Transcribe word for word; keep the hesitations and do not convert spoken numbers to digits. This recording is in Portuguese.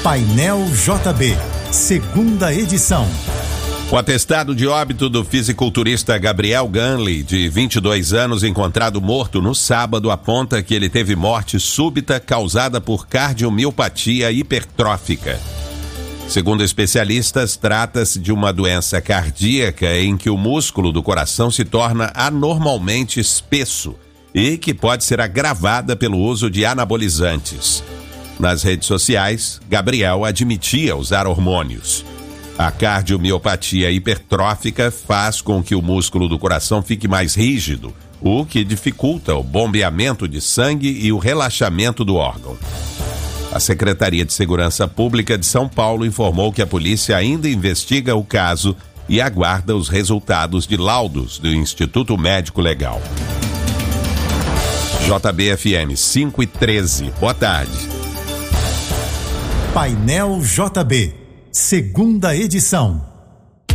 Painel J B, segunda edição. O atestado de óbito do fisiculturista Gabriel Ganley, de vinte e dois anos, encontrado morto no sábado, aponta que ele teve morte súbita causada por cardiomiopatia hipertrófica. Segundo especialistas, trata-se de uma doença cardíaca em que o músculo do coração se torna anormalmente espesso e que pode ser agravada pelo uso de anabolizantes. Nas redes sociais, Gabriel admitia usar hormônios. A cardiomiopatia hipertrófica faz com que o músculo do coração fique mais rígido, o que dificulta o bombeamento de sangue e o relaxamento do órgão. A Secretaria de Segurança Pública de São Paulo informou que a polícia ainda investiga o caso e aguarda os resultados de laudos do Instituto Médico Legal. J B F M cinco e treze. Boa tarde. Painel J B, segunda edição.